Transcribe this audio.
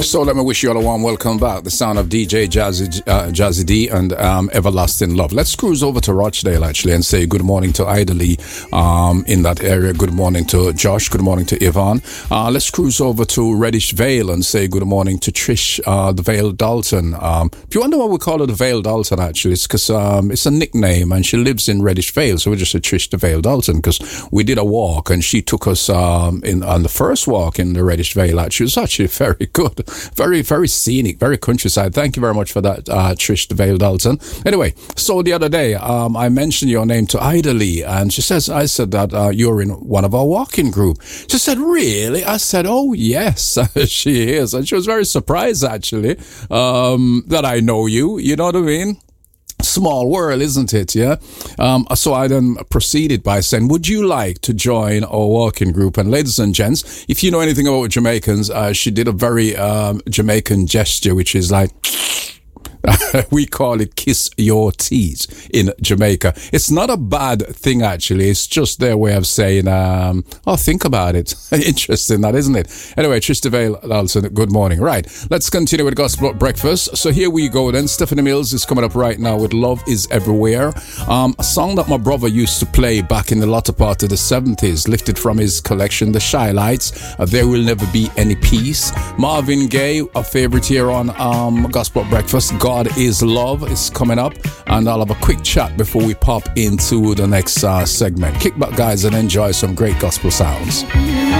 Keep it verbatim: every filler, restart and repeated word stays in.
So let me wish you all a warm welcome back. The sound of D J Jazzy, uh, Jazzy D and um, Everlasting Love. Let's cruise over to Rochdale actually and say good morning to Ida Lee um, in that area. Good morning to Josh. Good morning to Yvonne. Uh, let's cruise over to Reddish Vale and say good morning to Trish, uh, the Vale Dalton. Um, if you wonder why we call her the Vale Dalton, actually, it's because um, it's a nickname and she lives in Reddish Vale. So we just said Trish the Vale Dalton because we did a walk and she took us um, in on the first walk in the Reddish Vale. Actually, it was actually very good. Very, very scenic, very countryside. Thank you very much for that, uh, Trish DeVale Dalton. Anyway, so the other day, um, I mentioned your name to Ida Lee, and she says, I said that uh, you're in one of our walking group. She said, really? I said, oh, yes, she is. And she was very surprised, actually, um, that I know you. You know what I mean? Small world, isn't it? Yeah. Um, so I then proceeded by saying, would you like to join our walking group? And ladies and gents, if you know anything about Jamaicans, uh, she did a very um, Jamaican gesture, which is like, we call it kiss your teeth in Jamaica. It's not a bad thing, actually. It's just their way of saying, um, oh, think about it. Interesting, that, isn't it? Anyway, Trista Vale, Dalton, good morning. Right, let's continue with Gospel Breakfast. So here we go then. Stephanie Mills is coming up right now with Love is Everywhere. Um, a song that my brother used to play back in the latter part of the seventies, lifted from his collection, The Shy Lights. Uh, there Will Never Be Any Peace. Marvin Gaye, a favorite here on um, Gospel Breakfast. God is Love is coming up, and I'll have a quick chat before we pop into the next uh, segment. Kick back, guys, and enjoy some great gospel sounds.